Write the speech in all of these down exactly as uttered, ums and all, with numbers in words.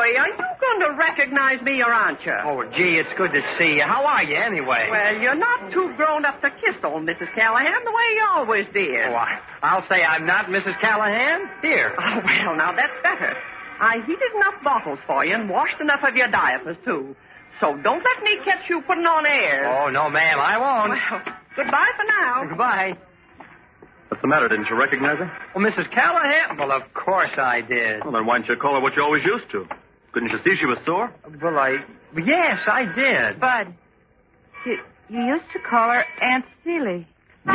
boy, are you going to recognize me or aren't you? Oh, gee, it's good to see you. How are you, anyway? Well, you're not too grown up to kiss old Missus Callahan the way you always did. Oh, I, I'll say I'm not Missus Callahan. Here. Oh, well, now that's better. I heated enough bottles for you and washed enough of your diapers, too. So don't let me catch you putting on airs. Oh, no, ma'am, I won't. Well, goodbye for now. Goodbye. What's the matter? Didn't you recognize her? Well, Missus Callahan? Well, of course I did. Well, then why didn't you call her what you always used to? Couldn't you see she was sore? Well, I... Yes, I did. Bud, you, you used to call her Aunt Celie.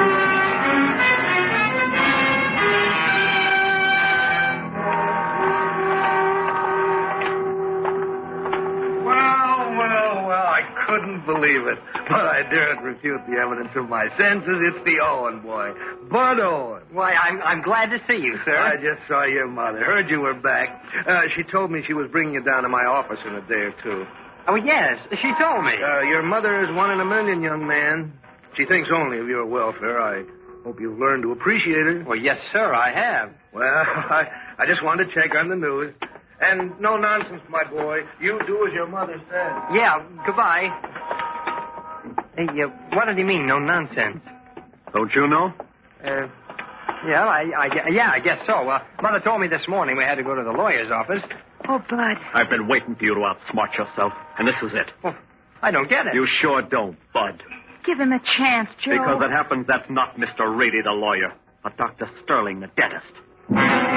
Couldn't believe it, but I daren't refute the evidence of my senses. It's the Owen boy, Bud Owen. Why, I'm I'm glad to see you, sir. I just saw your mother. Heard you were back. Uh, she told me she was bringing you down to my office in a day or two. Oh, yes, she told me. Uh, your mother is one in a million, young man. She thinks only of your welfare. I hope you've learned to appreciate her. Well, yes, sir, I have. Well, I, I just wanted to check on the news. And no nonsense, my boy. You do as your mother said. Yeah, goodbye. Hey, uh, what did he mean, no nonsense? Don't you know? Uh, yeah, I, I, yeah, I guess so. Uh, Mother told me this morning we had to go to the lawyer's office. Oh, Bud. I've been waiting for you to outsmart yourself, and this is it. Well, I don't get it. You sure don't, Bud. Give him a chance, Joe. Because it happens that's not Mister Rady, the lawyer, but Doctor Sterling, the dentist.